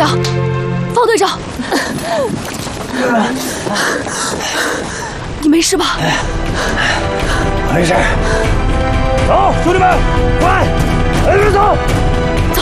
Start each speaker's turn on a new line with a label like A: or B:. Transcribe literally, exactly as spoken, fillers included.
A: 长，方队长，你没事吧？
B: 没事。走，兄弟们，快，跟着走。